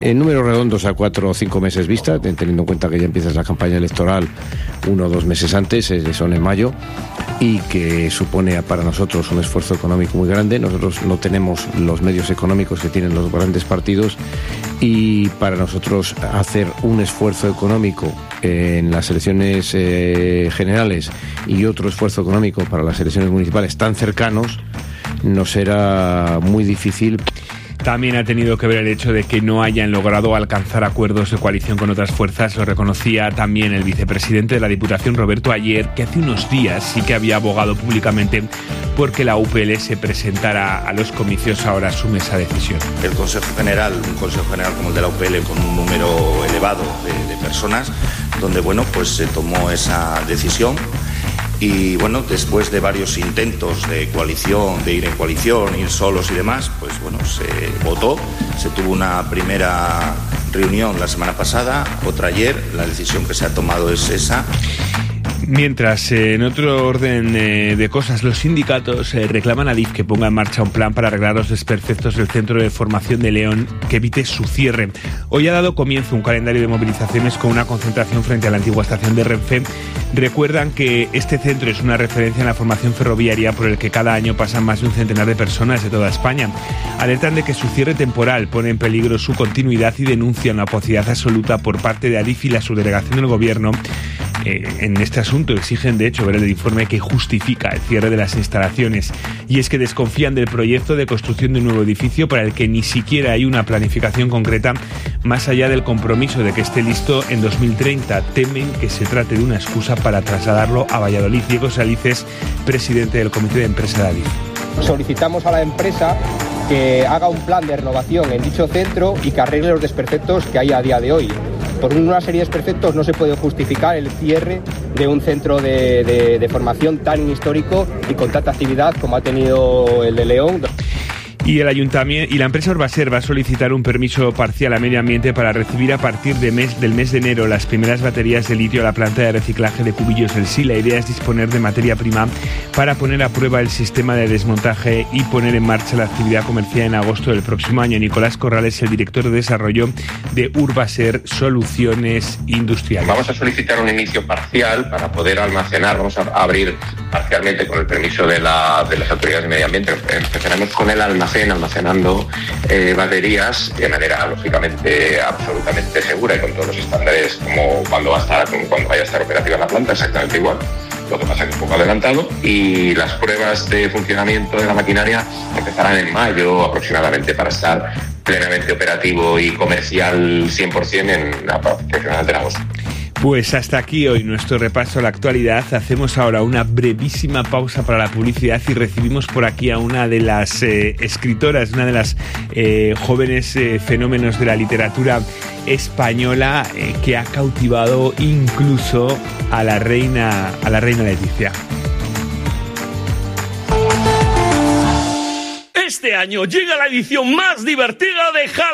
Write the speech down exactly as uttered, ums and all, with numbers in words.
En números redondos a cuatro o cinco meses vista, teniendo en cuenta que ya empieza la campaña electoral uno o dos meses antes, son en mayo, y que supone para nosotros un esfuerzo económico muy grande. Nosotros no tenemos los medios económicos que tienen los grandes partidos, y para nosotros hacer un esfuerzo económico en las elecciones eh, generales y otro esfuerzo económico para las elecciones municipales tan cercanos nos será muy difícil. También ha tenido que ver el hecho de que no hayan logrado alcanzar acuerdos de coalición con otras fuerzas. Lo reconocía también el vicepresidente de la Diputación, Roberto Aller, que hace unos días sí que había abogado públicamente porque la U P L se presentara a los comicios. Ahora asume esa decisión. El Consejo General, un Consejo General como el de la U P L, con un número elevado de, de personas, donde bueno, pues se tomó esa decisión. Y bueno, después de varios intentos de coalición, de ir en coalición, ir solos y demás, pues bueno, se votó, se tuvo una primera reunión la semana pasada, otra ayer, la decisión que se ha tomado es esa. Mientras, eh, en otro orden eh, de cosas, los sindicatos eh, reclaman a Adif que ponga en marcha un plan para arreglar los desperfectos del Centro de Formación de León, que evite su cierre. Hoy ha dado comienzo un calendario de movilizaciones con una concentración frente a la antigua estación de Renfe. Recuerdan que este centro es una referencia en la formación ferroviaria por el que cada año pasan más de un centenar de personas de toda España. Alertan de que su cierre temporal pone en peligro su continuidad y denuncian la opacidad absoluta por parte de Adif y la subdelegación del Gobierno. Eh, en este asunto exigen, de hecho, ver el informe que justifica el cierre de las instalaciones. Y es que desconfían del proyecto de construcción de un nuevo edificio para el que ni siquiera hay una planificación concreta, más allá del compromiso de que esté listo en dos mil treinta. Temen que se trate de una excusa para trasladarlo a Valladolid. Diego Salices, presidente del Comité de Empresa de Adif. Solicitamos a la empresa que haga un plan de renovación en dicho centro y que arregle los desperfectos que hay a día de hoy. Por una serie de desperfectos no se puede justificar el cierre de un centro de, de, de formación tan histórico y con tanta actividad como ha tenido el de León. Y el ayuntamiento y la empresa Urbaser va a solicitar un permiso parcial a medio ambiente para recibir a partir de mes, del mes de enero las primeras baterías de litio a la planta de reciclaje de Cubillos del Sí. La idea es disponer de materia prima para poner a prueba el sistema de desmontaje y poner en marcha la actividad comercial en agosto del próximo año. Nicolás Corrales, el director de desarrollo de Urbaser Soluciones Industriales. Vamos a solicitar un inicio parcial para poder almacenar, vamos a abrir parcialmente con el permiso de, la, de las autoridades de medio ambiente. Empezaremos con el almacén almacenando eh, baterías de manera lógicamente absolutamente segura y con todos los estándares como cuando va a estar cuando vaya a estar operativa la planta, exactamente igual. Lo que pasa es que un poco adelantado, y las pruebas de funcionamiento de la maquinaria empezarán en mayo aproximadamente para estar plenamente operativo y comercial cien por ciento en aproximadamente en agosto. Pues hasta aquí hoy nuestro repaso a la actualidad. Hacemos ahora una brevísima pausa para la publicidad y recibimos por aquí a una de las eh, escritoras, una de las eh, jóvenes eh, fenómenos de la literatura española eh, que ha cautivado incluso a la reina, a la reina Leticia. Este año llega la edición más divertida de Halloween.